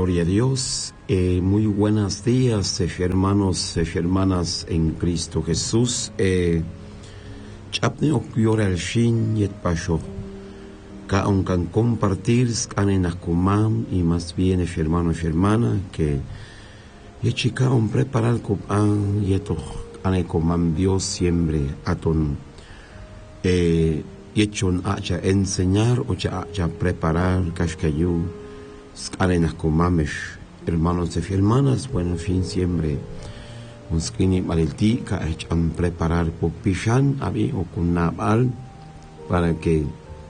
Gloria a Dios. Muy buenos días, hermanos y hermanas en Cristo Jesús. Chapne okyora el shin yet pasho. Ka onkan compartir scanenakumam y más bien hermano y hermana que yechika on preparar kupan yeto anekomam Dios siempre aton yechon acha enseñar o acha preparar kashkayu scanenakumamesh. Hermanos y hermanas, buen fin siempre. Un skini malilti ka echan preparar popishan abi o kunabal para que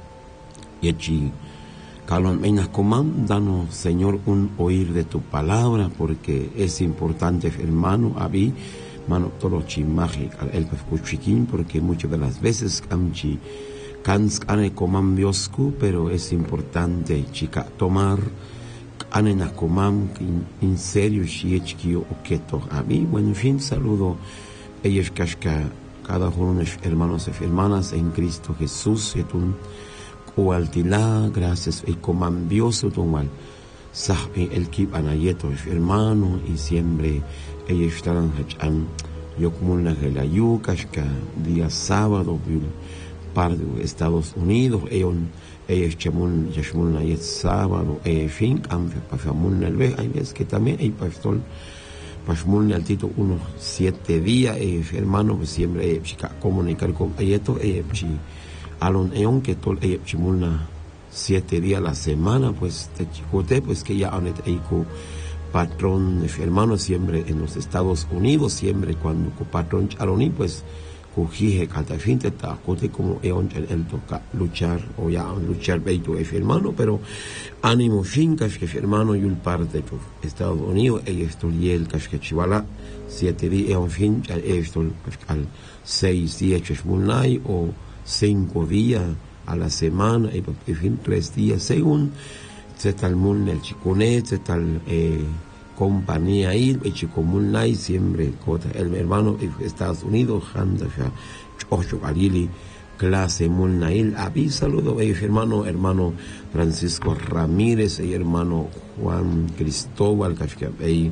yechi kalon menas comam danos Señor un oír de tu palabra, porque es importante, hermano, abi mano todo chimaji al el pefkuchikin, porque muchas de las veces amchi kans ane comam biosku, pero es importante chica tomar anena comam en serio shiechkio oketo a mí. Bueno, en fin, saludo ellos kashka cada uno de hermanos y hermanas en Cristo Jesús y tu cualtila gracias y comam Dios tu mal sabe el kip anayeto hermano y siempre ellos estarán hachan yo como una gelayu kashka día sábado par de Estados Unidos chamun yashmun ayet sábado fin am pasamun el ve hay veces que también hay pastor pasmun el tito unos 7 días hermano pues siempre chica comunicar con ayeto chi alon que tol chimuna 7 días a la semana pues te chicote pues que ya anet eiko patrón hermano siempre en los Estados Unidos siempre cuando co patrón aloni pues cogije cada fin de tacote como el toca luchar o ya luchar beito hermano, pero ánimo fincas que hermano y un parte de Estados Unidos esto y el que chivala 7 días en fin esto al 6 días chesmunay o 5 días a la semana y en fin 3 días según se tal mun el chiconet se tal compañía ir y chicomunay siempre cota el hermano de Estados Unidos handa ya ocho galili clase mulnail abi saludo hermano Francisco Ramírez y hermano Juan Cristóbal Cashcabey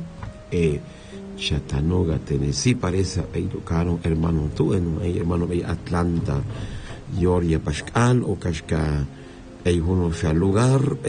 Chattanooga Tennessee parece educaron hermano tú en hermano de Atlanta Georgia Pascal o Cashca uno ya lugar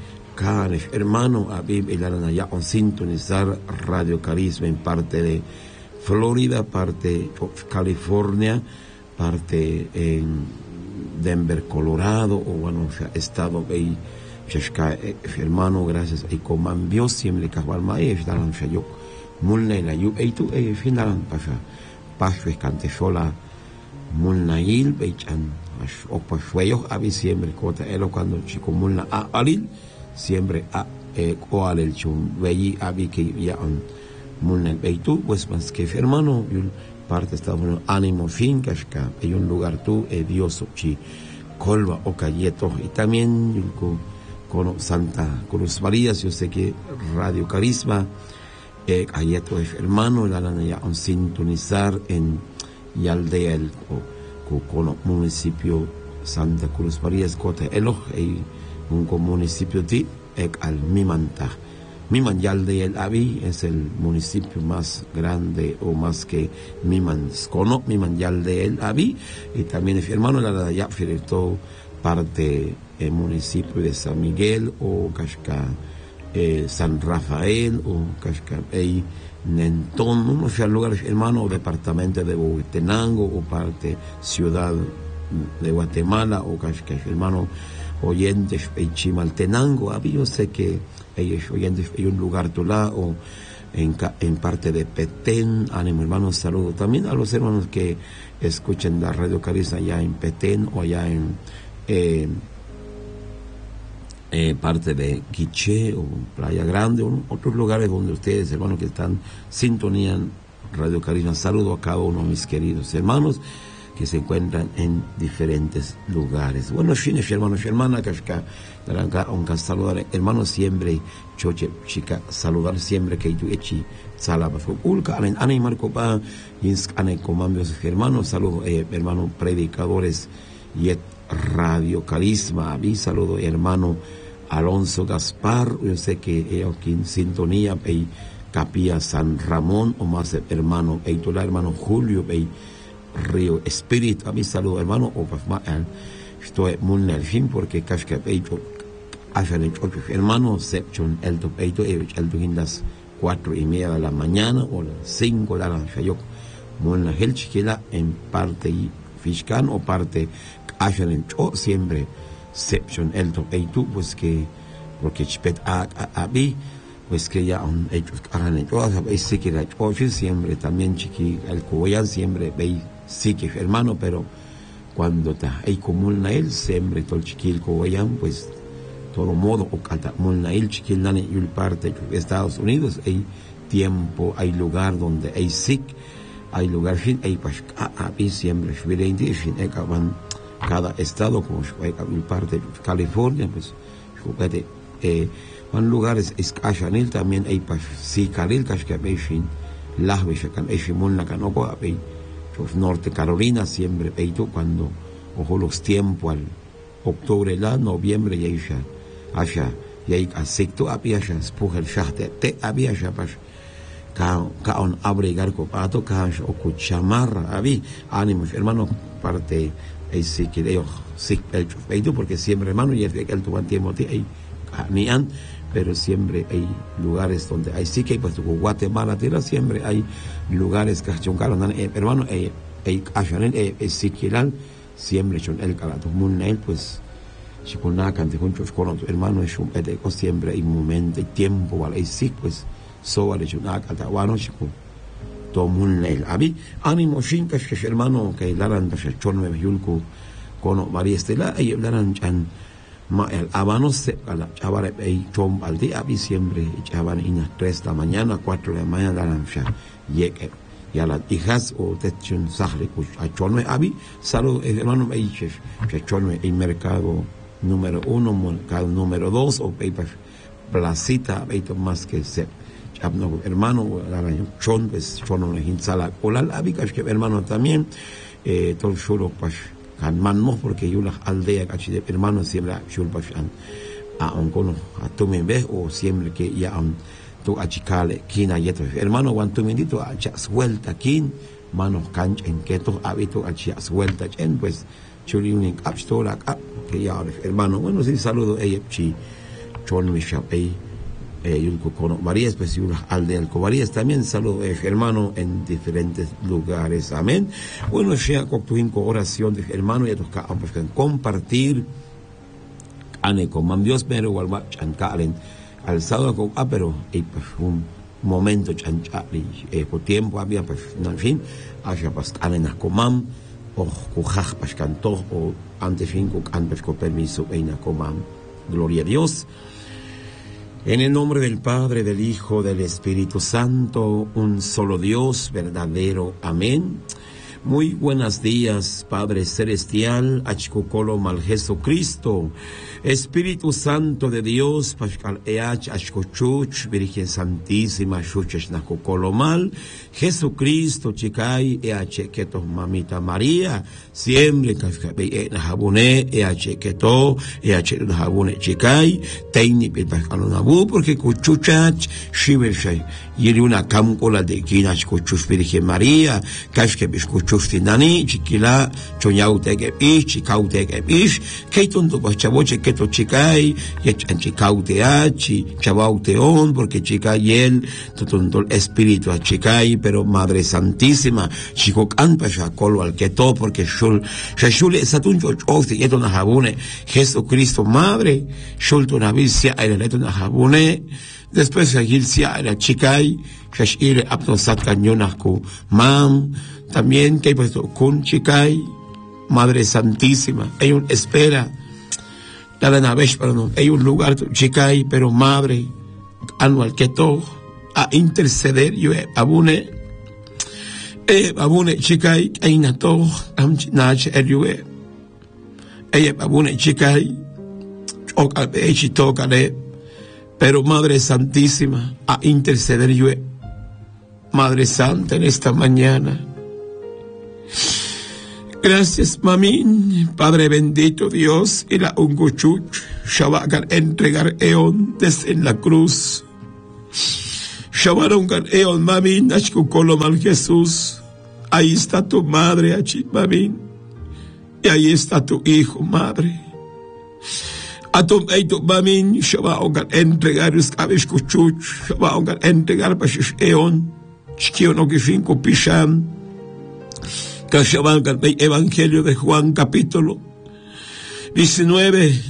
hermano Abib y la ya on sintonizar Radio Carisma en parte de Florida, parte de California, parte en Denver, Colorado, o bueno, estado ahí, hermano, gracias y coman Dios siempre que va mal es dalan yo mulna la yu y tú finalan pasha cante sola mulna il bechan o pashuello abi siempre cota elo cuando chico mulna alil siempre cual el chum veí abi que ya on mulna el tú pues más que hermano parte está bueno ánimo fin kashka hay un lugar tú Dios chi colva o cayeto y también con Santa Cruz María yo sé que Radio Carisma cayeto es hermano la ya on sintonizar en Yaldea el con municipio Santa Cruz María es cota eloj un municipio de al Mimanta. Miman Yalde el Abi es el municipio más grande o más que Miman Skono, Miman Yalde el Abi, y también es hermano la ya todo parte del municipio de San Miguel o Casca San Rafael o Casca Nentón, unos lugares hermano o departamento de Huehuetenango o parte ciudad de Guatemala o Casca hermano oyentes en Chimaltenango, yo sé que ellos oyentes hay un lugar tu lado en parte de Petén, ánimo hermanos, saludo también a los hermanos que escuchen la Radio Carisma allá en Petén o allá en parte de Quiché o Playa Grande o otros lugares donde ustedes hermanos que están sintonían Radio Carisma, saludo a cada uno de mis queridos hermanos que se encuentran en diferentes lugares. Bueno, hermanos y hermanas, que saludar hermanos siempre, choche, chica, saludar siempre que tú echi, salaba, ulca, ane marco pa, insk, ane comandos hermanos, saludo, hermanos predicadores, y Radio Carisma, vi saludo, hermano Alonso Gaspar, yo sé que ellos aquí en sintonía, Capilla San Ramón, o más hermano, hermano Julio, Río Espíritu, a mi saludo hermano, o pues más, estoy muy en el fin, porque casi que hermano, seption, el topeito, el en las 4:30 de la mañana, o las 5 de la noche, yo, muy en la chiquila, en parte fiscal, o parte, siempre, seption, el topeito, pues que, porque chipet pues que ya ellos hagan el sí que la siempre también chiqui el Cogoyan siempre veis sí que hermano, pero cuando está hay común a él siempre todo el chiqui el Cogoyan pues todo modo o cata mulna el chiqui nani y parte de Estados Unidos hay tiempo, hay lugar donde hay sick, hay lugar fin hay pues y siempre fin cada estado como hay parte de California pues en lugares escashanil también hay pas si caril que veishin las veis can eishimon la canoco hay Norte Carolina siempre peito cuando ojo los tiempos al octubre la noviembre y allá y hay acepto había ya espuja el shahte te había ya pas ka on abrigar copato ka o cuchamarra habí ánimos hermano parte sí que ellos sí peito porque siempre hermano y el tu tiempo hay nian pero siempre hay lugares donde hay sí que pues Guatemala tierra siempre hay lugares que chuncaron hermano Ezequiel siempre son el calato munel pues si con nada cante con tus hermano es un eco siempre hay momento y tiempo vale sí pues so vale una cataguano chico todo munel abi ánimo shinkas que hermano que laran de chonme yulco con María Estela y laran chan ma el habano se a la chavara chom al día vi siempre chavan en las 3 de la mañana 4 de la mañana la lancha y a las hijas o techun sahre a chonme abi saludo hermano chef que chonme el mercado número 1 mercado número 2 o paper placita veito más que se chabno hermano la chon pues chono en sala colal abi que hermano también todo solo pues kan manmo porque yo las aldeas cachi de hermanos siempre chulpashan a un cono a tu me ves o siempre que ya tu achicale kina yeto hermano cuando me dito a chas vuelta kin manos canch en que to habito a chas vuelta en pues chulin capstola que ya hermano bueno sí saludo chi chon mi chapei yulco cono María especial aldea Alcobarías también saludo hermano en diferentes lugares amén bueno sea con tu oración de hermano y a tus compartir ane con Dios pero igual chancalen alzado con pero un momento chanchali por tiempo había pues en fin haya pas ane na comam o cujaj pas canto o antes fin con permiso en comam gloria a Dios. En el nombre del Padre, del Hijo, del Espíritu Santo, un solo Dios verdadero. Amén. Muy buenos días, Padre Celestial, Achcocolo Mal Jesucristo, Espíritu Santo de Dios, Pascal Each, Achcochuch, Virgen Santísima, Chuches Nacocolo Mal, Jesucristo, Chicay, Each Keto, Mamita María, siempre Cascabe, Jabune, Each Keto, Each Jabune Chicay, Teini, Pascal Nabu, porque Cuchuchach, Shibelshay, y una camcola de Quinach, Cuchuch, Virgen María, Cascabe, Chustinani, chiquila, choñaute que pish, chicaute que pish, que tonto pues chavoche que to chicay, y chicaute achi, chavauteón, porque chica y él, tonto el espíritu a chicay, pero Madre Santísima, chico canpa chacolo al que to, porque shul esa tuncho choste, y esto na jabune, Jesucristo Madre, shul tu navicia, el leto na jabune, después seguir sia la chicay, shashire apnosat cañonasco, mam, también que hay puesto con Chicay, Madre Santísima, hay una espera, la navesh para no, hay un lugar Chicay, pero Madre, anual que todo, a interceder, yo abune Chicay, hay na todo, nach el abune Chicay, pero Madre Santísima, a interceder yo, Madre Santa en esta mañana, Gracias, mamín, Padre bendito Dios, y la unguchuch, shabakan entregar eon desde la cruz. Shabarongan eon, mamín, achkukolo mal Jesús. Ahí está tu madre, achit, mamín. Y ahí está tu hijo, madre. Atom eito mamin, shabaongan entregar uskabish kuchuch, shabaongan entregar pashish eon, chkion okishinko pishan, kashabangan el Evangelio de Juan capítulo 19,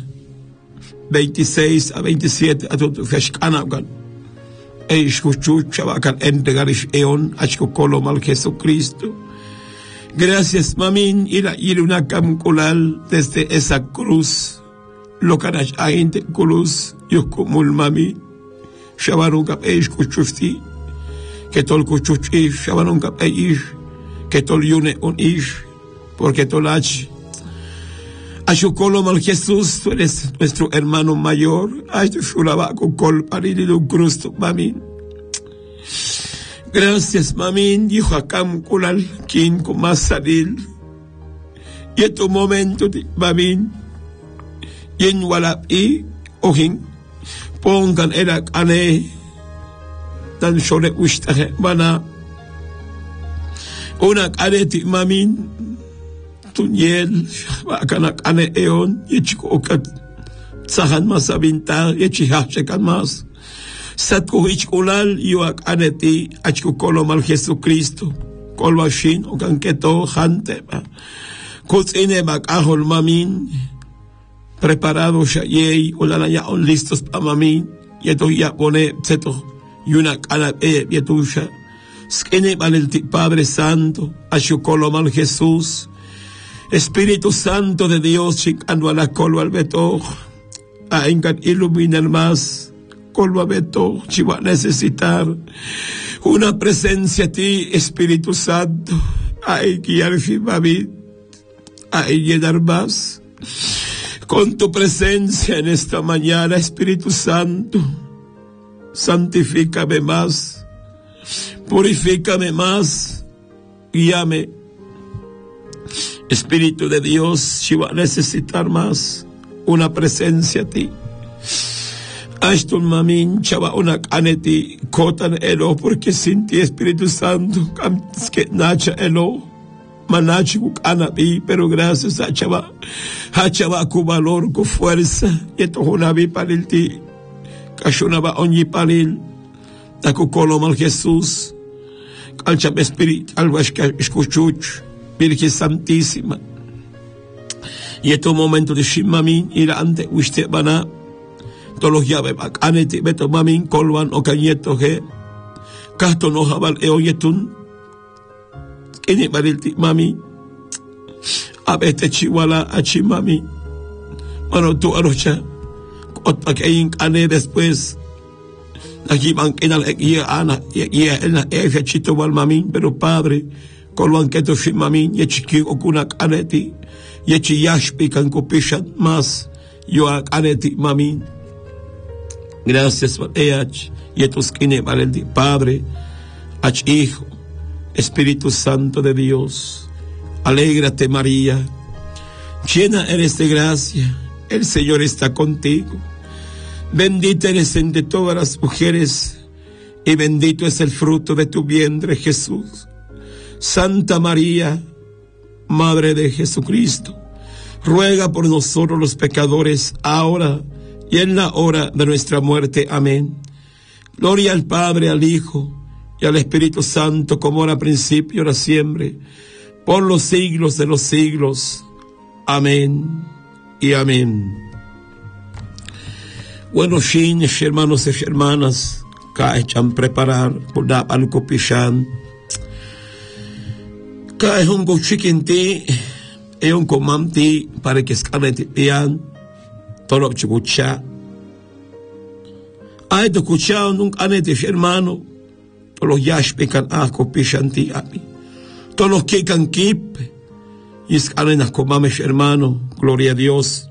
26 a 27, atom fashkanagan, eish kuchuch, shabakan entregar ish eon, achkokolo mal Jesucristo. Gracias, mamín, ir una camculal desde esa cruz. Lo canash ain de cruz, yo como el mami, shabaron cap eish kuchufti, que tol kuchuch ish, shabaron cap eish, que tol yune on ish, porque tolach. Ashukolo mal Jesús, tú eres nuestro hermano mayor, ay tu shulabaco col parilido cruz, mami. Gracias, mamín, dijo a Camculal, quien con más salir. Y en tu momento, mamín, y en Walapi, ojin, pongan el ane, tan sole ustaje, bana. Una areti, mamín, tunyel, bakana ane eon, y chico okat, sahan mas avintar, y chihachekan mas. Satkuhich ulal yuak aneti achkukolo mal Jesucristo kolbashin o kanketo jante kutzine bakahol mamin preparado shayei ulalaya on listos pa mamin yeto ya pone seto yunak ala yetusha skene mal el Padre Santo achkukolo mal Jesús Espíritu Santo de Dios chicando a la colo al beto a engan iluminar más Beto, si va a necesitar una presencia a ti, Espíritu Santo. Ay, guiar mami, ay, llenar más con tu presencia en esta mañana, Espíritu Santo. Santifícame más, purifícame más, guíame. Espíritu de Dios, si va a necesitar más una presencia a ti. Ashton mamin chava una caneti cotan elo porque sin ti Espíritu Santo que nacha elo manachi anabi pero gracias a chava cu valor cu fuerza y esto una vi para el ti cachona va onyi palil ta cu colo mal Jesús calcha espíritu alvashka escuchuch Virgen Santísima y este momento de shimamin ir ante usted bana todos los llaves aneti beto mamin kolwan o cañeto que casto no jabal eoyetun kini barilti mami abete chiwala achi mami mano tu arocha otra que ane después aquí van en la ana y en la chito wal mamin pero padre kolwan que to shi mamin y chiki okuna aneti y chi yashpi kan kopishan más yo aneti mamin. Gracias, y estos kine para el Padre, ach Hijo, Espíritu Santo de Dios. Alégrate, María, llena eres de gracia, el Señor está contigo. Bendita eres entre todas las mujeres, y bendito es el fruto de tu vientre, Jesús. Santa María, Madre de Jesucristo, ruega por nosotros los pecadores, ahora y en la hora de nuestra muerte. Amén. Gloria al Padre, al Hijo y al Espíritu Santo, como era al principio, ahora siempre, por los siglos de los siglos. Amén y amén. Bueno, hermanos y hermanas, que echan preparar por la palcopishan. Que es un gochiquinti, es un comamti para que escanetian. Todo chucha. Ay, tu cuchao nunca anete, hermano. Todos los yashpekan ako pishanti api. Todos los que can kip. Y es canenas comames, hermano. Gloria a Dios.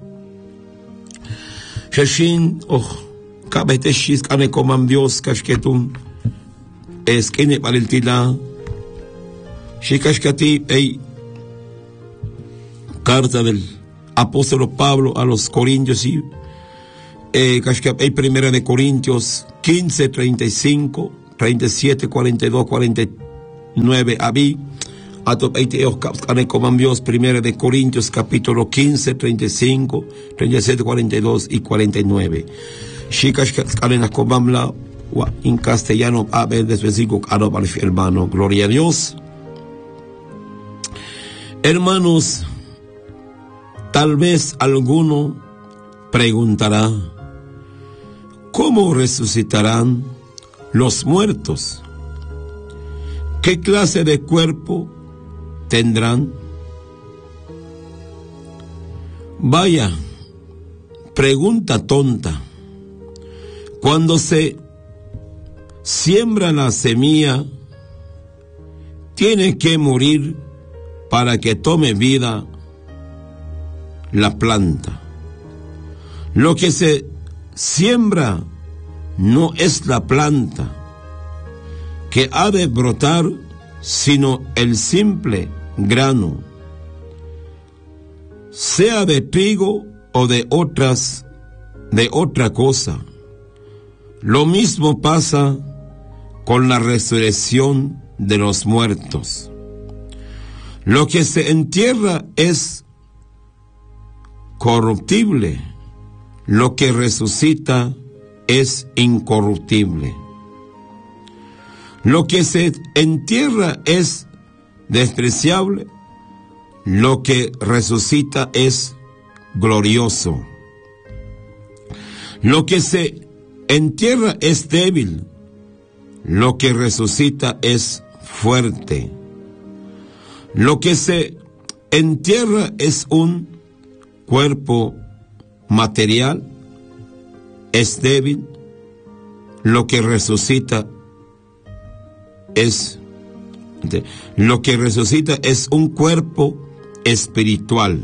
Shashin, cabete shis cane comam Dios, kashketum. Es kene para el tila. Shikashkati, ey. Carta del apóstol Pablo a los Corintios y primera de Corintios 15, 35, 37, 42, 49 abi atop eiteos kapkane comambios primera de Corintios capítulo 15, 35, 37, 42 y 49. Shikash kapkane comamla en castellano abel desvesico caro para el hermano. Gloria a Dios. Hermanos, tal vez alguno preguntará, ¿cómo resucitarán los muertos? ¿Qué clase de cuerpo tendrán? Vaya, pregunta tonta. Cuando se siembra la semilla, tiene que morir para que tome vida la planta. Lo que se siembra no es la planta que ha de brotar, sino el simple grano, sea de trigo o de otra cosa. Lo mismo pasa con la resurrección de los muertos. Lo que se entierra es corruptible, lo que resucita es incorruptible. Lo que se entierra es despreciable, lo que resucita es glorioso. Lo que se entierra es débil, lo que resucita es fuerte. Lo que se entierra es un cuerpo material, es débil. Lo que resucita es un cuerpo espiritual.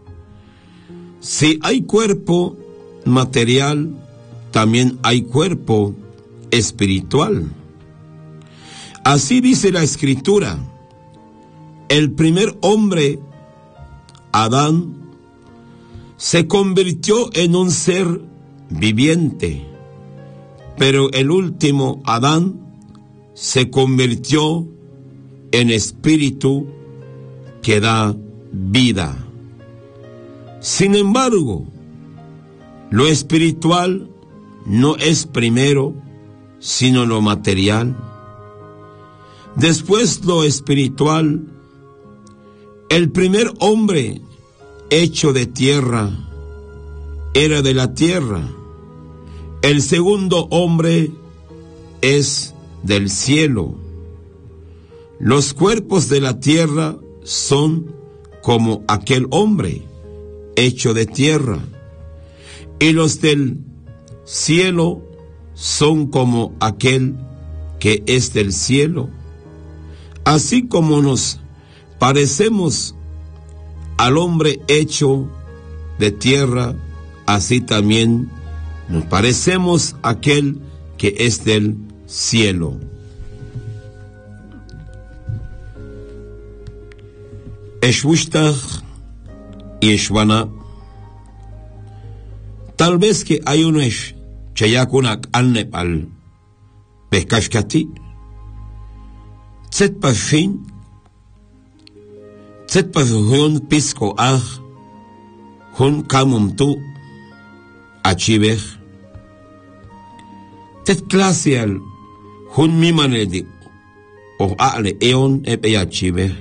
Si hay cuerpo material, también hay cuerpo espiritual. Así dice la Escritura. El primer hombre, Adán, se convirtió en un ser viviente, pero el último Adán se convirtió en espíritu que da vida. Sin embargo, lo espiritual no es primero, sino lo material. Después lo espiritual. El primer hombre hecho de tierra era de la tierra. El segundo hombre es del cielo. Los cuerpos de la tierra son como aquel hombre hecho de tierra, y los del cielo son como aquel que es del cielo. Así como nos parecemos al hombre hecho de tierra, así también nos parecemos a aquel que es del cielo. Eshwushtach y Eshwana, tal vez que hay uno chayakunak al Nepal, Bekashkati, Tsetpafin, Tsetpafun Pisco Hun Kamum Tu, Achibech, Tet Clasial, Hun Mimanedi, o Ale Eon Epe Achibech.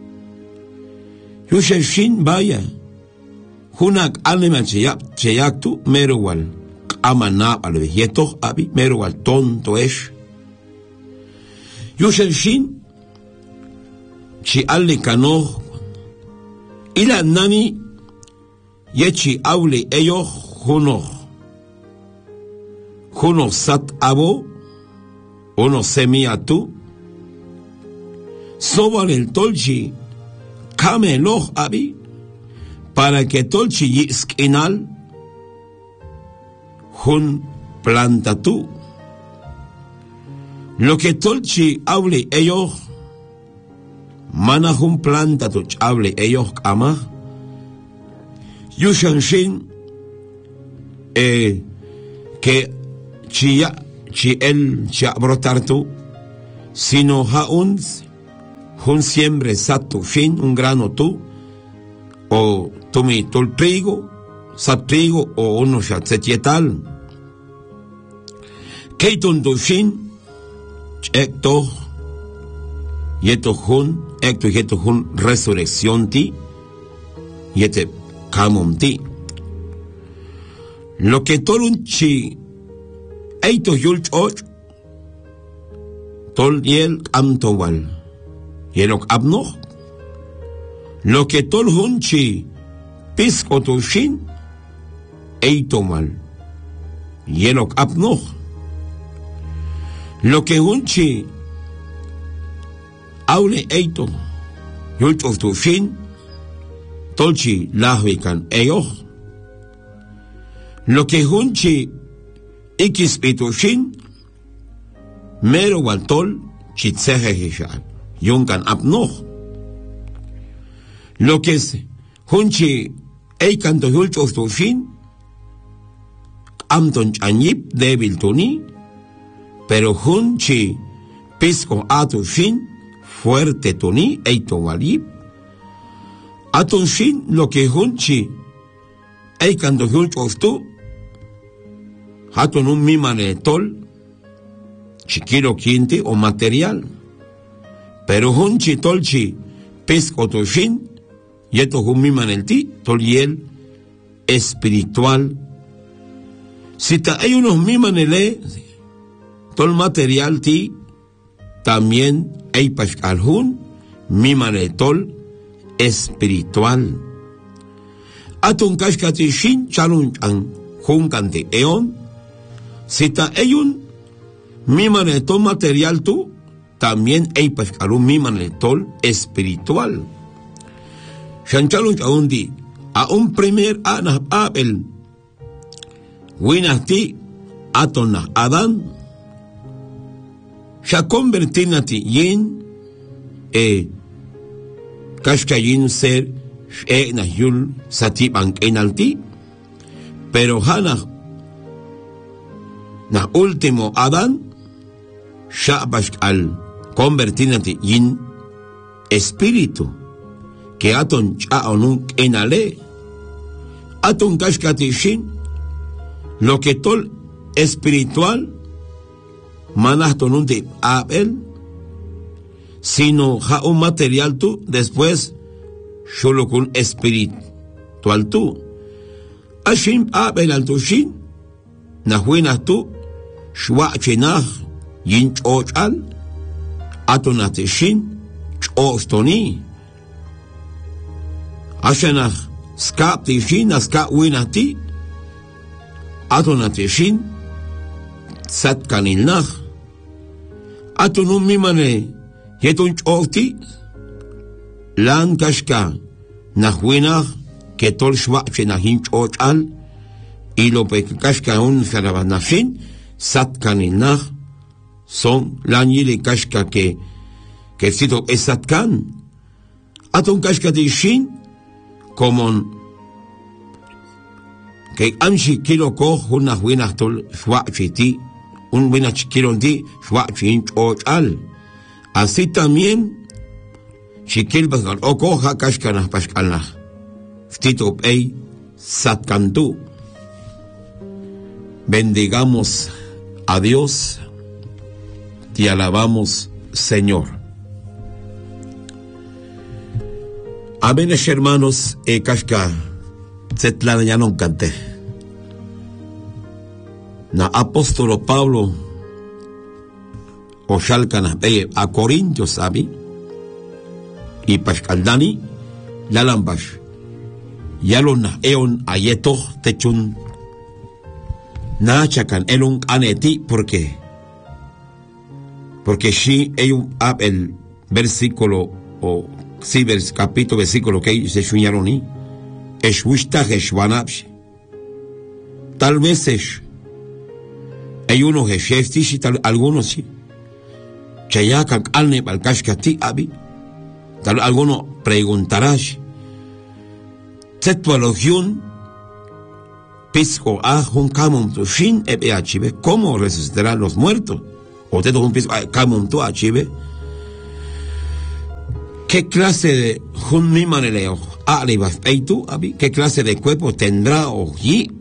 Yusheshin Baya, Hunak Alema Cheyaktu, Merowal, Amana al Vieto Abi, Merowal Tonto Esh. Yusheshin, Chi Ale Kano, Ila Nani, Yechi Aule Eyo, Juno Sat Abo, Uno Semiatu, Soban el Tolchi, Kame Loh Abi, para que Tolchi Yiskinal, Jun planta tú. Lo que Tolchi hable ellos, Mana Jun planta tu hable ellos ama, Yushanshin, que chi el cha brotar tú, sino un siembre sato fin, un grano tú, o tú mi tul trigo, sat trigo, o uno ya setietal. Keitun du fin, ecto, yeto hun resurrección ti, yete camum ti. Lo que tolun chi, eito yulch och, tol yel amtowal, yelok abnoch. Lo que tol hun chi, pisco tu shin, eito mal, yelok abnoch. Lo que hun chi, aule eito, yulch of tu shin, tolchi lahvikan eyoch. Lo que hunchi ikispitushin mero waltol chitseje hishal yunkan apnoch. Lo que es hunchi eikanto hulchostushin amton chanyip débil tuni, pero hunchi pisco atushin fuerte tuni eito walip. Atushin lo que hunchi eikanto hulchostu haton un mimane tol, chiquiro quinte o material, pero hunchi tolchi pesco toshin, yeto un mimane ti, tol yel espiritual. Si hay unos mimanele, tol material ti, también hay pascal hun, mimane tol espiritual. Atun kashkati shin chalun an hun kante eon, si hay un mimanetol material tú, también hay pascal un mimanetol espiritual. Shanchalun chaundi, a un primer anah abel, winati atona Adán, sha convertinati yin, kashkayin ser, na yul satiban enalti, pero hanah na último Adán, shabash al convertinati yin espíritu, que aton chaonun enale, aton kashkati shin, lo que tol espiritual, manahtonun de abel, sino ja un material tú, después, shulokun espiritual tú. Ashin abel al tu shin, nahuinas tú, shwa chenah yin chochal atonate shin chostoni ashanah skap ti shin aska winati atonate shin sat kanilnah atonum mimane yetun chosti lan kashka nahuinah que tol shwa chenah yin chochal y lo que kashka un farabanafin sat kaninah son lañile kashka que cito es satkan aton kashka de shin como que amshi kilo ko una buena tol shwachiti un buena chiquilon di shwachin ochal así también chiquil basal o coja kashka na paskalna cito ei satkantu. Bendigamos a Dios, te alabamos, Señor. Amén, hermanos, kashka, zetlana ya no cante. Na apóstolo Pablo, o shalkana, a Corintios, sabi, y pascaldani, yalambash, yalona, eon, ayeto, techun, nachakan elun aneti, ¿por qué? Porque si hay un el versículo o si capítulo versículo que se shuñaron y es wishta heshwanapsh tal vez es hay unos jefes y tal algunos sí chayakan alne balkashkati abi tal alguno preguntarás tetualogión pisco a hun kamum tu shin ebe achive, ¿cómo resucitarán los muertos? O te un pisco kamum tu achive. ¿Qué clase de hun mi maneleo arriba eitu abi? ¿Qué clase de cuerpo tendrá o yi?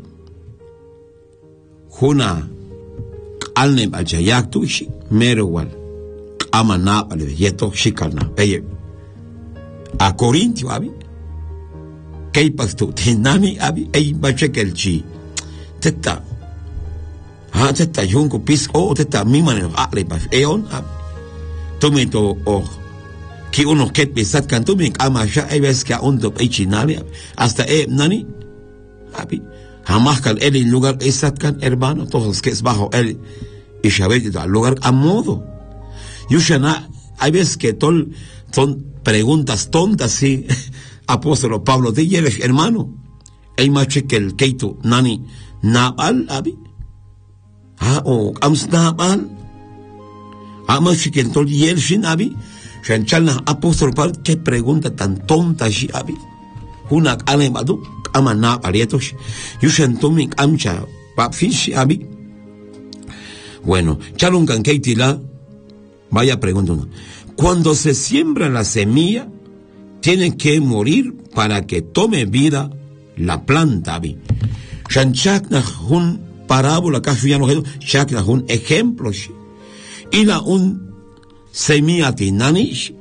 Huna alne alchayak tu shi merowal amana ale yeto shikalna peye a Corintio abi kay pastu tinani abi ay bachekel chi teta ha teta junko pis o teta mi maneleo arriba eon abi tomito o que uno que pesat canto mi ama ya hay veces que aún do echinale hasta nani abi jamás kan el lugar esat kan hermano todos que es bajo él y sabe al lugar a modo yushana hay veces que son preguntas tontas sí apóstol Pablo de yeres hermano hay más que el keito nani nabal abi o amsnabal más que el tol yershin abi Shanchalna apóstol Pablo, qué pregunta tan tonta si abi. Una alemadu, amana arietos, yushantumik amcha, papfish abi. Bueno, chalungan keitila, vaya pregunta uno. Cuando se siembra la semilla, tiene que morir para que tome vida la planta abi. Shanchakna hun parábola, casuya no shakna hun ejemplos. Y la un semilla tinanish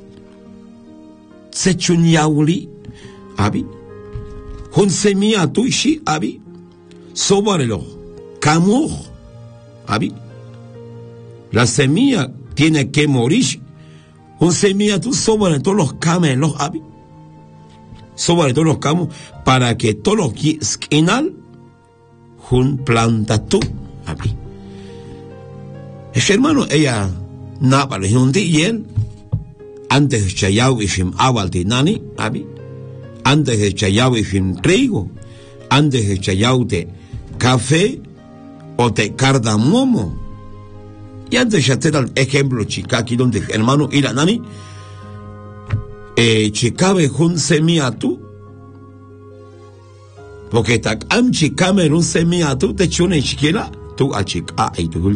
sechunyauli abi hun semilla tuishi abi sobarelo camo abi la semilla tiene que morir un semilla tu sobre todos los camelos abi sobre todos los camos para que todos los esquinal hun planta tu abi ese hermano ella Napa le hundi y él antes de chayau y shim awal tinani abi antes de chayau y shim trigo antes de chayau de café o de cardamomo y antes ya te da el ejemplo chica aquí donde hermano ira nani chicabe hun semilla tú porque ta am chicame un semilla tú te chune chiquila tú a chica y tú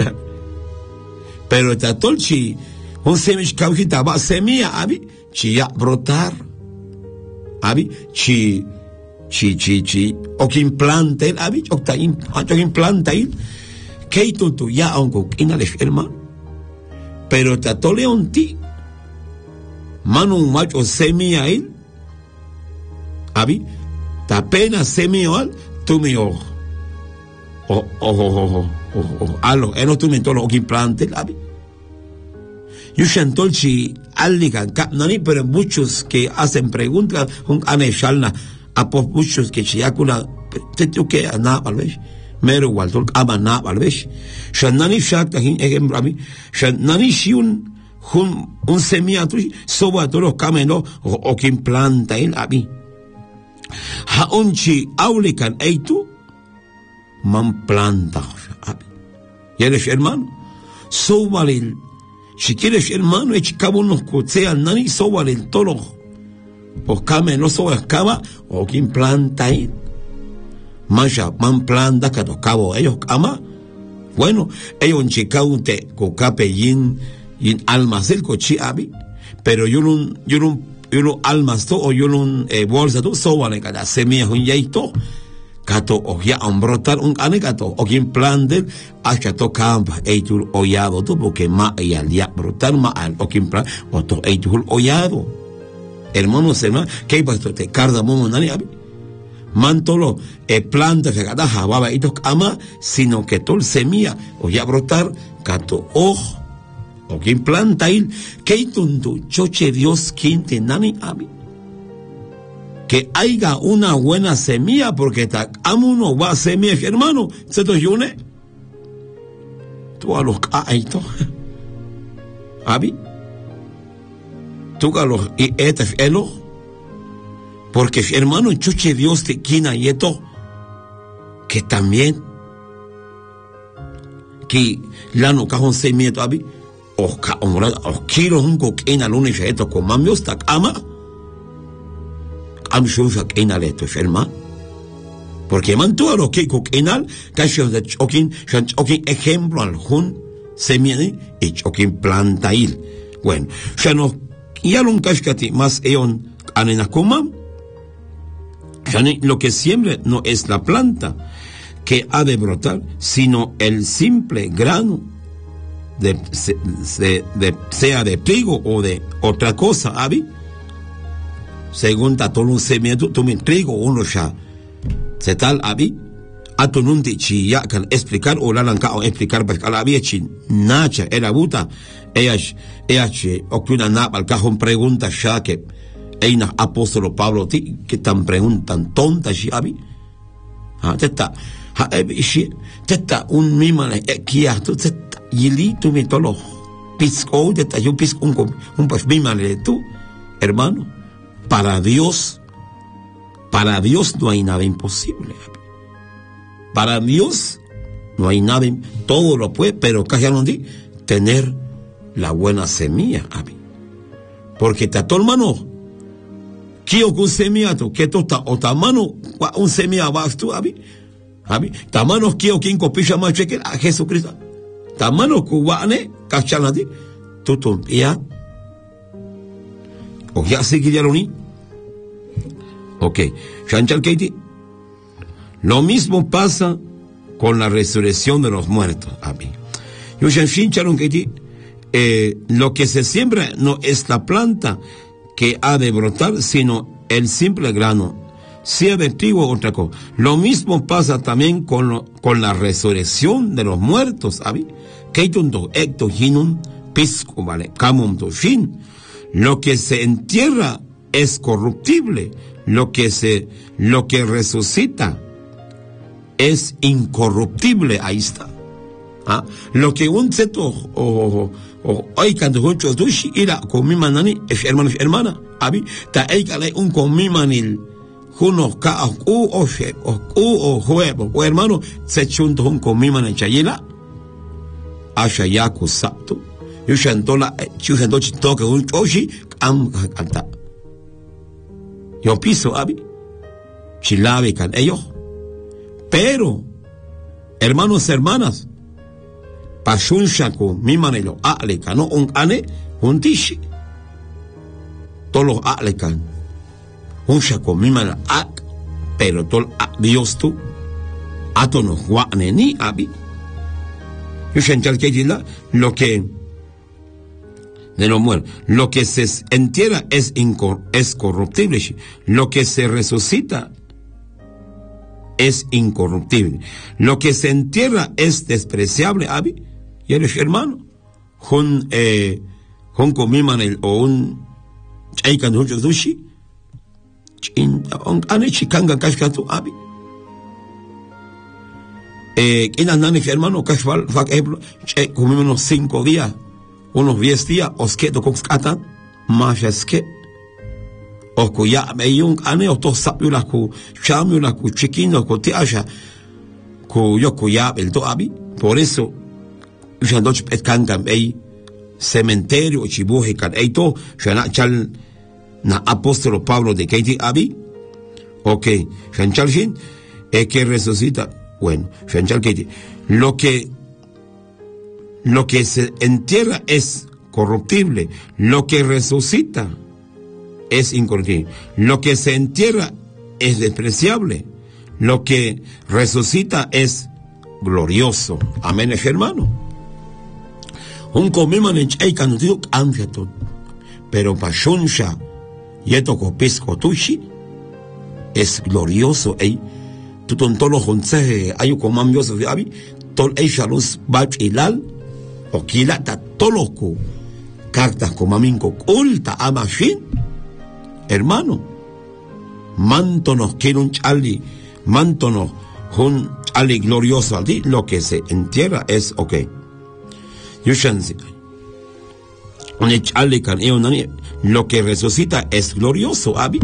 pero está tolchi un semilla caujita va semilla abi chi ya brotar abi chi o que implante abi o ta implanta il que tú ya aunque inales hermano pero está toleon ti manu macho semilla il abi ta pena semilla al tú me o algo no tú me tolo que implante abi yo shantolchi alligan nani pero muchos que hacen preguntas un aneshalna a muchos que chiacuna te que ana alvez mero waltol amana alvez shanani shakta hin ejemplo ami shanani si un semilla tu soba todos los camenos o que implanta el abi ha unchi aulikan eitu man planta abi y eres hermano soba el si quieres hermano echicaba unos coseas nani soba el toro o came no soba cava o quien planta ahí mancha man planta que tocaba ellos ama bueno ellos un chicaute con capellín y almas del cochi abi pero yo no almas to o yo no bolsa to soba le cada semilla un yaito kato o ya brotar un anegato o quien plante hasta to campa eitur oyado to porque ma y al ya brotar ma al o quien plan o to eitur oyado hermano sema que pasto te cardamomo nani abi mantolo planta que cada jababa y to ama sino que tol semilla o ya brotar kato o quien planta il que tundu choche Dios quinte nani abi que haya una buena semilla porque uno va a semilla hermano se te yune tú a los aito abi tú a los y etef elo porque hermano chuche Dios te quina y esto que también que la no cajon semilla abi o kilos un coquina lunes esto con mamios tak ama am shusha kena leto hermano Porque mantuvo lo que coquinal, que de choquín ejemplo al jun, semien y choquín plantail. Bueno, ya no, ya lo cascati más eon anenacoma, lo que siembra no es la planta que ha de brotar, sino el simple grano sea de trigo o de otra cosa, ¿abi? Según todo semilla, tú me trigo uno ya. Se tal abi a tu nunti chi ya kan explicar o la lanka o explicar para la había chin nacha era buta ella che ocuna na al cajón pregunta ya que eina apóstolo Pablo ti que tan preguntan tonta chi abi teta teta un mima kia tu teta yili tu me tolo pisco teta yo pisco un pues mima le tú hermano para Dios no hay nada imposible. Para Dios no hay nada, todo lo puede, pero casi tener la buena semilla, abi. Porque te ató hermano, quiero con semilla tú, que tú está, o ta mano, un semilla vas tú, abi. Ta mano quiero quien copilla más cheque a Jesucristo. Ta mano cubane, cachanati, tú ya. O ya seguirían ni. Ok, Chanchal Katie. Lo mismo pasa con la resurrección de los muertos, abi. Yo Chanchal Katie, lo que se siembra no es la planta que ha de brotar, sino el simple grano, sea de trigo o otra cosa. Lo mismo pasa también con la resurrección de los muertos, abi. Keitunto ecto hinun pisco, vale, camum to shin. Lo que se entierra es corruptible. Lo que resucita es incorruptible, ahí está. Lo que un seto hoy cuando muchos dushi ira con mi manani hermana abi ta eikale un con mi manil juno ka o juego o hermano se chunto un con mi manan chayila asha yaku sapto yo shantola chusando chitoke un oshi am canta. Yo piso, abi, chilabe can ellos. Pero, hermanos, hermanas, pasun shaku, mi manelo, aleca, no un ane, un tishi. Todos los alecan, un shaku, mi manelo, pero todo Dios tú, ato no guane ni abi. Yo shanchal que lo que de los muertos. Lo que se entierra es corruptible. Lo que se resucita es incorruptible. Lo que se entierra es despreciable, abi. Y eres hermano. Con comiman o un chaikan hucho dushi. Ane chikanga kashkatu, abi. Ina nani hermano kashval, por ejemplo, comimos unos 5 días. Unos 10 días, os quedo con skatan, más es que, os cuya me yung ane, o to sapula ku, chamula ku chiquino, ku tiasha, ku yo cuya el to abi, por eso, ya no chpet kangan ei, cementerio, chibuje kan ei to, ya na chal, na apóstolo Pablo de Katie abi, ok, ya chal shin, que resucita, bueno, ya chal Katie, lo que se entierra es corruptible. Lo que resucita es incorruptible. Lo que se entierra es despreciable. Lo que resucita es glorioso. Amén, hermano. Un comiman en chaikan digo amfiatot. Pero pashunsha yeto copisco tushi es glorioso. Tutun tolo jonse ayu comam yosef abi tol eishalus bach ilal. O kilata toloku cartas como aminco ulta amashin hermano mántonos quiere un chali mántonos un chali glorioso al lo que se entierra es ok yushansi un chali kan lo que resucita es glorioso abi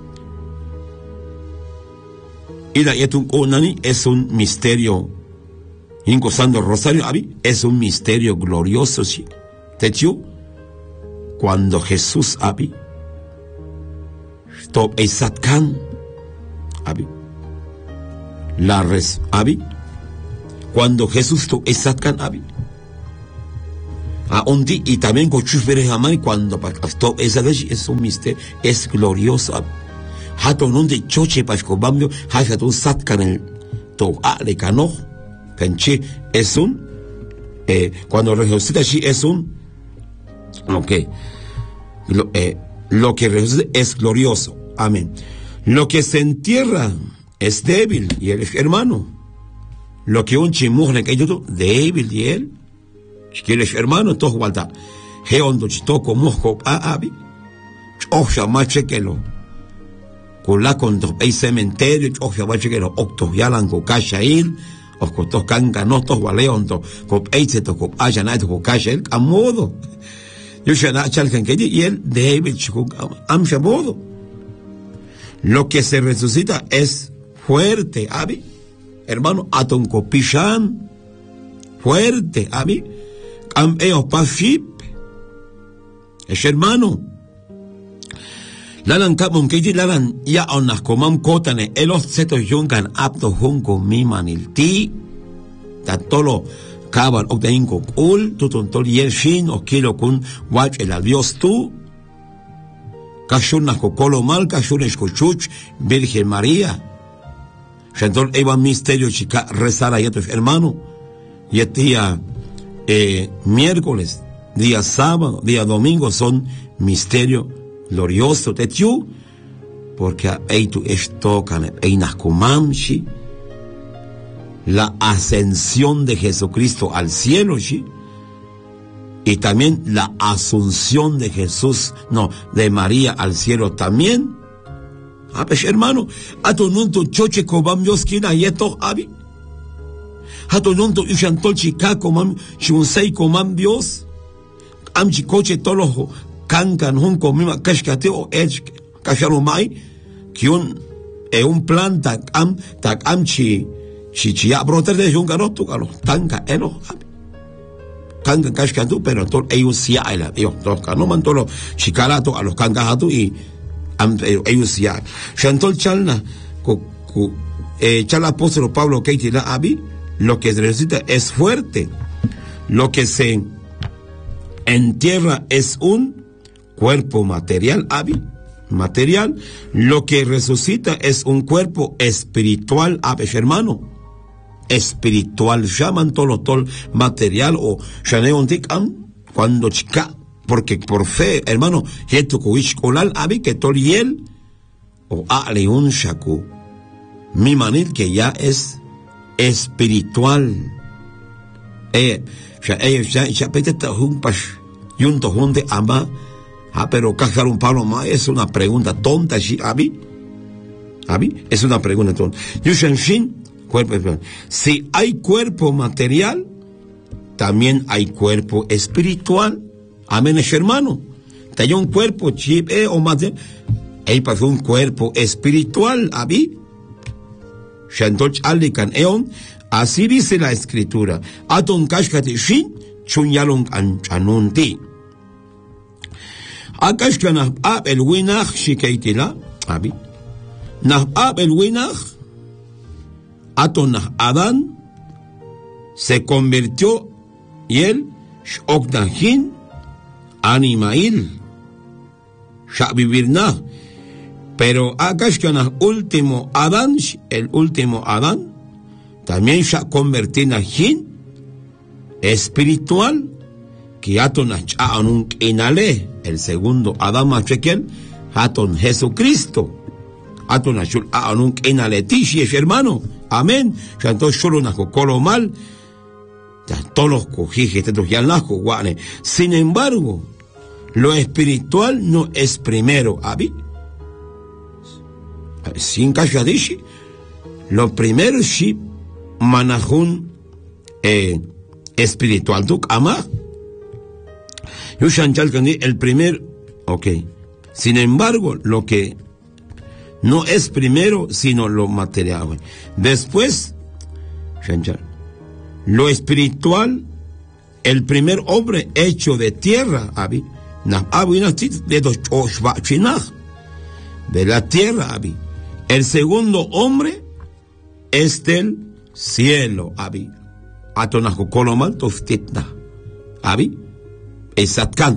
y la yetun onani es un misterio. Incosando Rosario, abi, es un misterio glorioso, sí. De hecho, cuando Jesús, abi, top esatkan, abi, abi, cuando Jesús to sacan abi, a ondi y también con chufere jamás cuando pastor esa vez es un misterio, es glorioso abi. Hato nunde choche pascobambio, hato sacan el to ale cano, canche es un cuando resucita allí es un lo que resucita es glorioso, amén. Lo que se entierra es débil y él es hermano. Lo que un chimujle que yo débil y él, que él es hermano, todo guarda. He ondo chitoco mojo abi, oja mache que lo. Kula con dos cementerio, oja mache que lo octos yalan con cachail, o con dos canganotos waleonto, con eiseto con ayanat con cachail, a modo. Yo ya na chalcan que y él débil chico amsha modo. Lo que se resucita es fuerte, abi. Hermano, aton copishan. Fuerte, abi. Eo paship. Es hermano. Lalan kapon que lalan ya onas comam cotane. Elos setos yungan apto junco mimanil ti. Tatolo cabal octainco cool. Tutontol yelshin o kilo kun watch el adiós tú. Kashunas cocolo mal, kashunes cochuch, Virgen María. Shantor eva misterio chica rezar a tus hermano. Y el día miércoles, día sábado, día domingo son misterio glorioso de tú. Porque ahí tú estocan, ahí nascomamshi. La ascensión de Jesucristo al cielo, ¿sí? Y también la asunción de Jesús, de María al cielo también. Pues hermano, a tu nunto choche cobam Dios quien ayeto abi. A tu nunto ishantol chica comam shunsei comam Dios. Am chicoche tolo cancan hun comima cashcate o edge casharumai. Que un plan tak am chi broter de jungarotu a los tanca eno abi. Kangan kashkantu pero todo ellos sí hay la yo no mantolo chicalato a los kangajatu y ellos sí hay chantol chalna chal apóstol Pablo que tira abi lo que se necesita es fuerte, lo que se entierra es un cuerpo material abi material, lo que resucita es un cuerpo espiritual abi hermano. Espiritual, llaman tol material o shaneontikam cuando chica, porque por fe, hermano, jeto kuish kolal abi que toliel o aleun shaku mi manit que ya es espiritual. Ya peteta un pash yunto junte ama, pero cajar un palo más es una pregunta tonta, abi es una pregunta tonta. Yushanshin cuerpo espiritual. Si hay cuerpo material, también hay cuerpo espiritual. Amén, hermano. Hay un cuerpo chip o material. Hay pasó un cuerpo espiritual, abi. Shantoch alikan eon. Así dice la escritura. Aton kashkati shin chunyalon anchanunti. Akashkanah ab el winach shikaitila, abi. Nah ab el winach. Atonah Adán se convirtió y él Shoknahin Animail Shavivirna. Pero Akashkanah último Adán, el último Adán, también se convirtió en Hin espiritual, que Atonah Chaanun Inale, el segundo Adán Machekel, Aton Jesucristo. Atonashul Anun Inale Tishi, hermano. Amén. Ya entonces solo una colo mal. Ya todos los cojijes, estos ya las guane. Sin embargo, lo espiritual no es primero, ¿abi? Sin cachadishi. Lo primero es manajun espiritual. Tuk ama. Yo shanchal el primer, ok. Sin embargo, lo que no es primero, sino lo material. Después, lo espiritual, el primer hombre hecho de tierra, de la tierra, el segundo hombre es del cielo, abi. Atonah kokolomal toftitna, abi. Esatkan.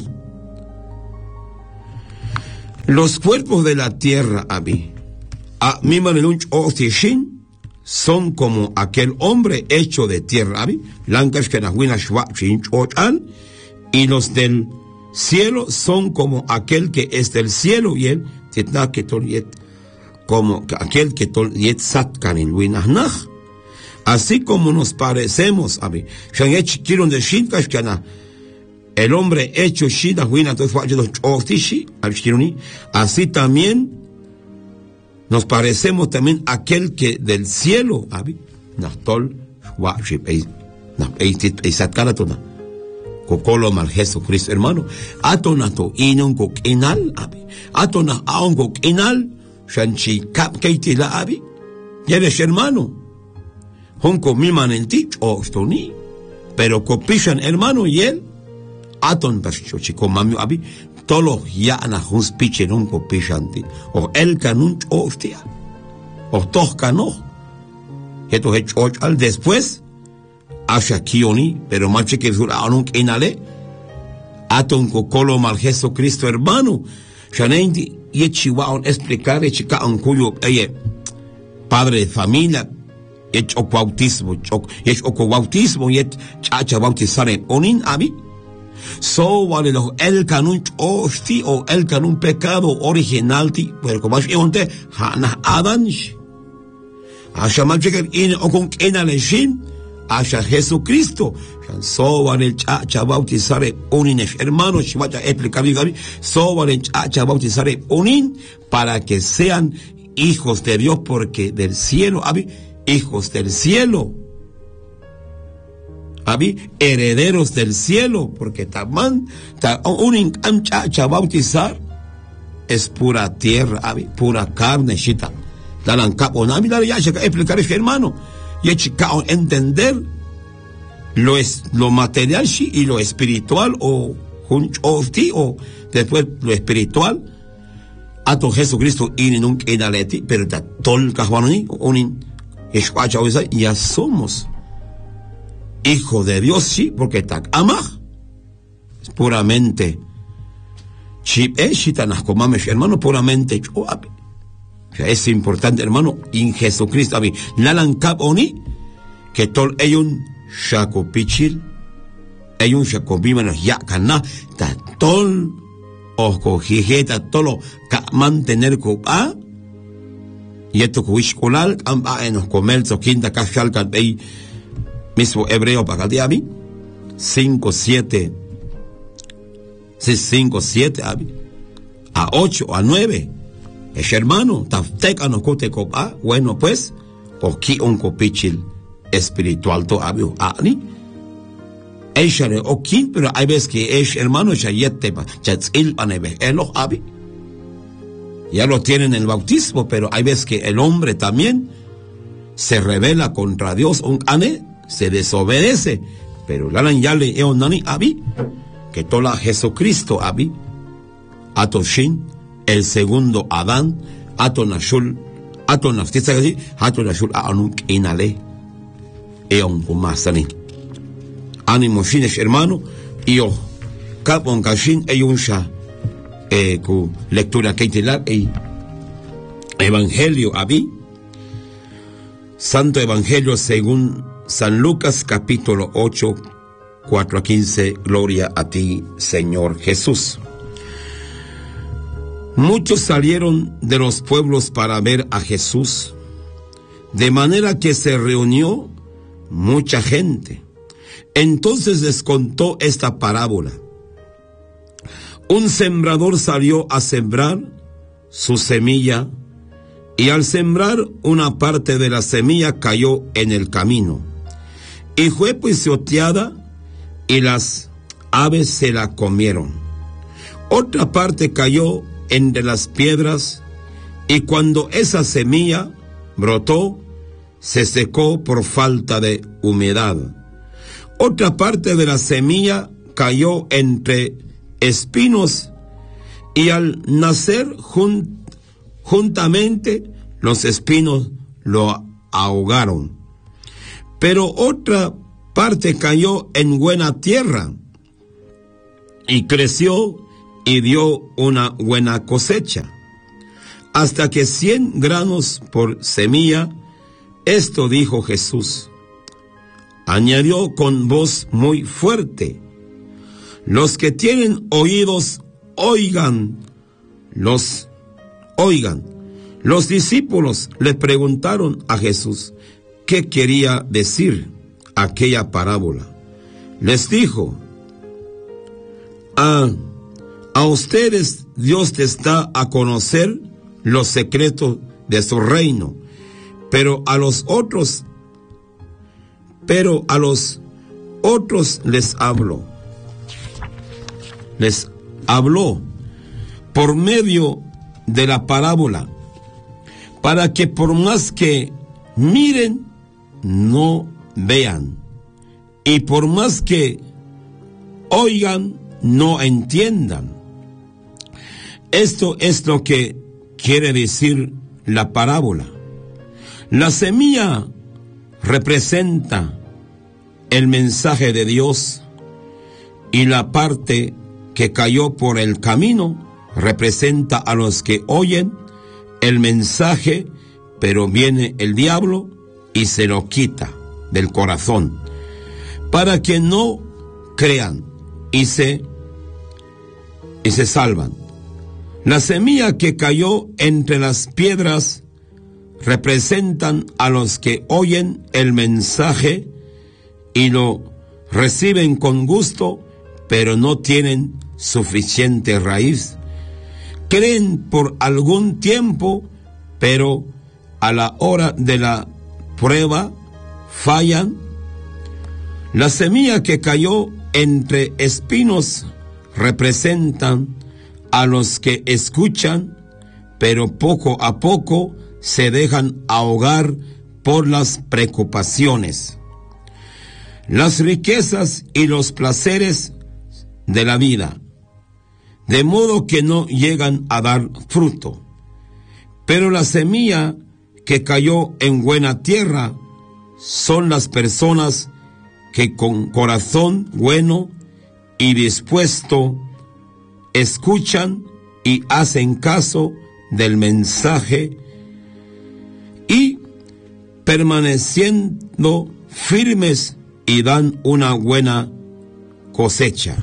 Los cuerpos de la tierra, abi, a mimanelunch o tishin, son como aquel hombre hecho de tierra, abi, lankash kenahwina shwa chinch ochan, y los del cielo son como aquel que es del cielo, y él, titna que toliet, como aquel que toliet satkan en winah. Así como nos parecemos, abi, shanech kiron de shinkash kenah, el hombre hecho shida huina, así también nos parecemos también aquel que del cielo, abi, nachtol, kokolo mal Jesucristo, hermano, atonato inon kokinal, abi, atona aon kokinal, shanchi kap keitila, abi, eres hermano, honko miman en ti, ostoni, pero copishan hermano y él, aton pascho chico mamio abi tolo ya na huns piche non ko pishanti o el canun hostia o toscano esto es al después asha kioni pero mache que sur anun inale aton ko kolo mal Jesucristo hermano shanendi yechiwa on explicar chica an cuyo padre de familia hecho bautismo hecho bautismo yet chacha bautizare onin abi. So vale los el canun osti o el canun pecado original ti pero como es onte hana adansh asha malcheker in okun enaleshin asha Jesucristo so vale chacha bautizare unin hermano chivacha explicar gabi so vale chacha bautizare unin para que sean hijos de Dios porque del cielo abi hijos del cielo abi herederos del cielo, porque tamán un chacha bautizar es pura tierra, abi, pura carne, shita. Dalan caponami la ya explicar es hermano. Y chica entender lo material y lo espiritual o o después lo espiritual. Ato Jesucristo in un inaleti, pero da tol kahwanoni unin escuacha ya somos hijo de Dios, sí, porque tak ama es puramente chip hermano, puramente choapi. O sea, es importante, hermano, en Jesucristo, abi, nalan kaponi, que tol eyun shakopichil, eyun shakopimano yakana, ta tol ojo jijeta tolo ka mantener copa, y esto kuishkolal, amba en los comercios, quinta kashal kalbei, mismo hebreo para diabi 5:7 5:7 a 8 a 9 es hermano tafteca no cote copa bueno pues oki un copichil espiritual to abio ani eshare oki pero hay veces que es hermano chayete chatzil panebe elo abi ya lo tienen en el bautismo pero hay veces que el hombre también se rebela contra Dios un ane se desobedece, pero la yale eonani abi, que tola Jesucristo abi, atoshin, el segundo Adán, atonashul, atonashul anuk inale, eon kumasani. Ánimo shines hermano, yo, kapon kashin eyunsha, ku lectura keitilar, evangelio abi, Santo Evangelio según San Lucas capítulo 8, 4 a 15, gloria a ti, Señor Jesús. Muchos salieron de los pueblos para ver a Jesús, de manera que se reunió mucha gente. Entonces les contó esta parábola. Un sembrador salió a sembrar su semilla, y al sembrar una parte de la semilla cayó en el camino, y fue pisoteada, y las aves se la comieron. Otra parte cayó entre las piedras, y cuando esa semilla brotó, se secó por falta de humedad. Otra parte de la semilla cayó entre espinos, y al nacer juntamente los espinos lo ahogaron. Pero otra parte cayó en buena tierra y creció y dio una buena cosecha, hasta que 100 granos por semilla. Esto dijo Jesús. Añadió con voz muy fuerte: los que tienen oídos, oigan. Los discípulos le preguntaron a Jesús qué quería decir aquella parábola. Les dijo: a ustedes Dios te está a conocer los secretos de su reino, pero a los otros les habló por medio de la parábola, para que por más que miren, no vean, y por más que oigan, no entiendan. Esto es lo que quiere decir la parábola. La semilla representa el mensaje de Dios, y la parte que cayó por el camino representa a los que oyen el mensaje, pero viene el diablo y se lo quita del corazón, para que no crean y se salvan. La semilla que cayó entre las piedras representan a los que oyen el mensaje y lo reciben con gusto, pero no tienen suficiente raíz. Creen por algún tiempo, pero a la hora de la prueba fallan. La semilla que cayó entre espinos representan a los que escuchan, pero poco a poco se dejan ahogar por las preocupaciones, las riquezas y los placeres de la vida, de modo que no llegan a dar fruto. Pero la semilla que cayó en buena tierra son las personas que con corazón bueno y dispuesto escuchan y hacen caso del mensaje, y permaneciendo firmes y dan una buena cosecha.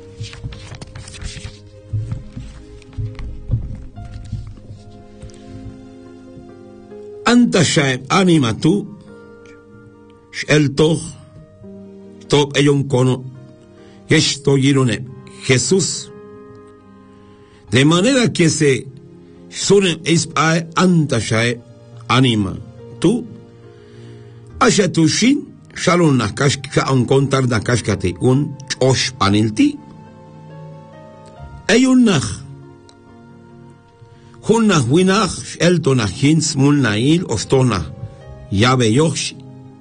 Anta shaeb anima tú, el toch, top ellos cono, esto girone Jesús, de manera que se suene es anta shaeb anima tú, asha tu shin, shalom nakash ka un contar da kashkate un osh panilti, ellos nach. Hunna winach eltona hins mulnail ostona llave yoshi.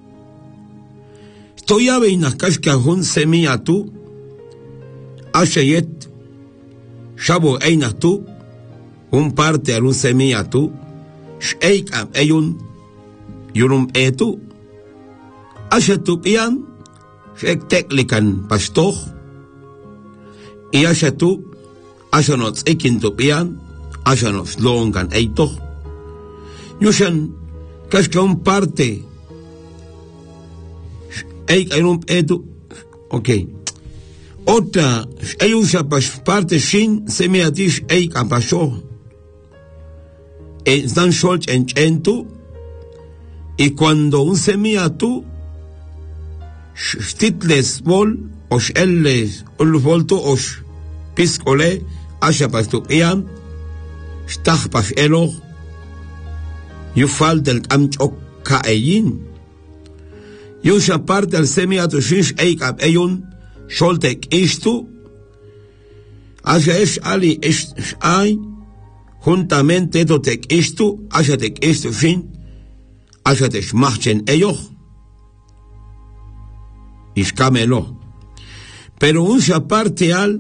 To llave inakashka hun semilla tu, ashayet shabo eina tu, un parte alun semilla tu, sheik am eyun yurum etu, ashatu pian, shek teklikan pastoch, y ashatu, ashanots ekin tu pian, Ashanos longan eitoch. Yushan kashka un parte. Eik ayun etu. Okay. Otra ayusha parte shin semiatish eik apasho. Están sholch en tu. Y cuando un semiatu stitles vol os elles ulvolto os piscole asha pastu iam. Stachpas elo, you fall del amchok kaeyin. You sha parte al semia to shish eik ab eyun, sholtek istu. Asha esh ali esh ay, juntamente to tek istu, asha tek istu shin, asha te shmachen eyoch. Ishkamelo. Pero un sha parte al,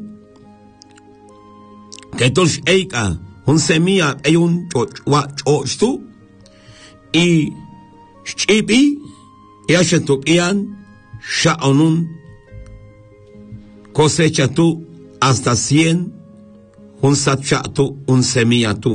que tosh eik a, un semilla hay un chochtu y Chipi, yashentuk ian, shaonun, cosecha tú hasta 100, un satcha tú, un semilla tú.